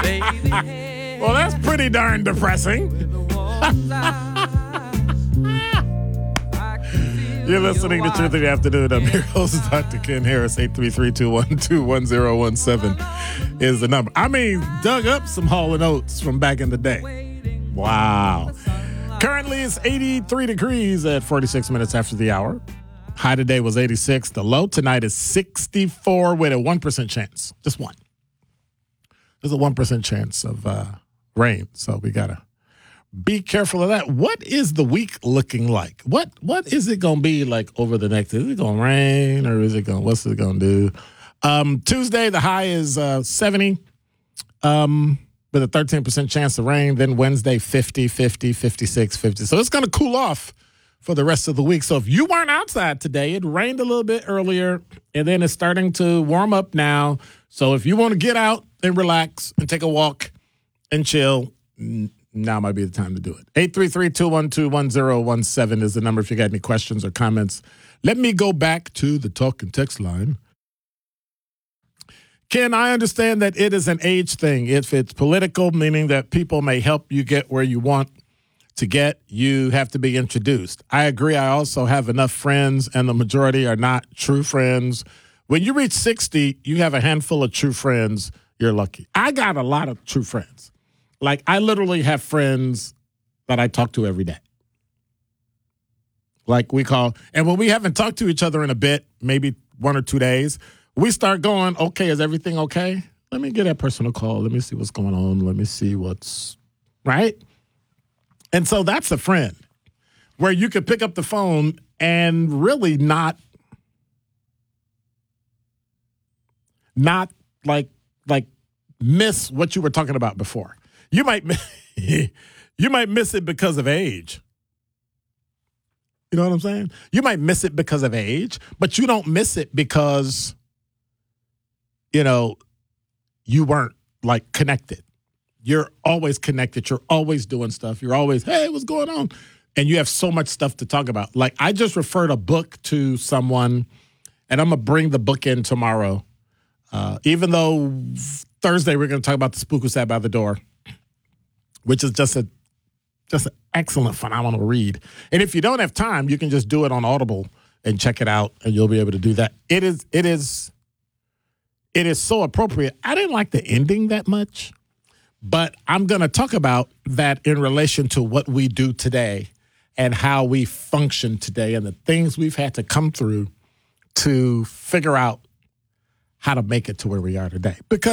Well, that's pretty darn depressing. You're listening to Truth in the Afternoon. I'm your host, Dr. Ken Harris. 833-212-1017 is the number. I mean, dug up some Hall & Oates from back in the day. Wow. Currently, it's 83 degrees at 46 minutes after the hour. High today was 86. The low tonight is 64 with a 1% chance. Just one. There's a 1% chance of rain, so we got to be careful of that. What is the week looking like? What is it going to be like over the next? Is it going to rain or what's it going to do? Tuesday, the high is 70 with a 13% chance of rain. Then Wednesday, 50, 50, 56, 50. So it's going to cool off for the rest of the week. So if you weren't outside today, it rained a little bit earlier, and then it's starting to warm up now. So if you want to get out and relax and take a walk and chill, now might be the time to do it. 833-212-1017 is the number if you got any questions or comments. Let me go back to the talk and text line. Ken, I understand that it is an age thing. If it's political, meaning that people may help you get where you want to get, you have to be introduced. I agree. I also have enough friends, and the majority are not true friends. When you reach 60, you have a handful of true friends. You're lucky. I got a lot of true friends. Like, I literally have friends that I talk to every day. Like, we call, and when we haven't talked to each other in a bit, maybe 1 or 2 days, we start going, okay, is everything okay? Let me get that person a call. Let me see what's going on. Let me see what's, right? And so that's a friend where you could pick up the phone and really not like miss what you were talking about before. You might miss it because of age. You know what I'm saying? You might miss it because of age, but you don't miss it because, you weren't like connected. You're always connected. You're always doing stuff. You're always, hey, what's going on? And you have so much stuff to talk about. Like, I just referred a book to someone, and I'm going to bring the book in tomorrow. Even though Thursday we're going to talk about The Spook Who Sat by the Door, which is just an excellent, phenomenal read. And if you don't have time, you can just do it on Audible and check it out, and you'll be able to do that. It is so appropriate. I didn't like the ending that much, but I'm going to talk about that in relation to what we do today and how we function today and the things we've had to come through to figure out how to make it to where we are today. Because